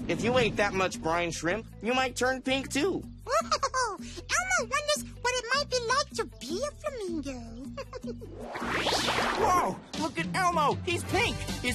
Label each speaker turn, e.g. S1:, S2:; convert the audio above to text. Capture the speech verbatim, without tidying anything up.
S1: If you ate that much brine shrimp, you might turn pink too.
S2: Oh, Elmo wonders what it might be like to be a flamingo.
S3: Whoa! Look at Elmo! He's pink! His